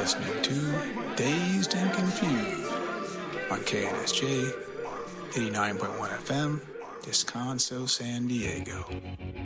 listening to Dazed and Confused on KNSJ 89.1 FM, Descanso, San Diego.